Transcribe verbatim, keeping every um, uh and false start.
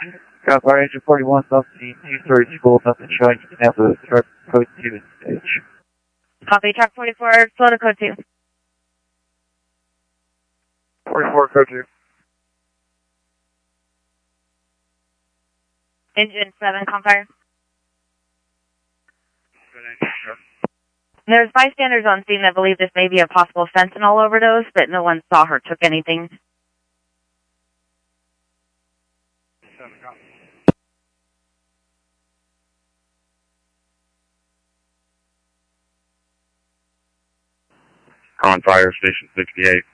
Got Fire Engine forty-one, South Sea, two-story school, nothing showing, Indianapolis, truck code two, stage. Copy, truck forty-four, slow to code two. forty-four, code two. Engine seven, com fire. Good engine, sir. There's bystanders on scene that believe this may be a possible fentanyl overdose, but no one saw her took anything. seven, copy. On fire, station sixty-eight.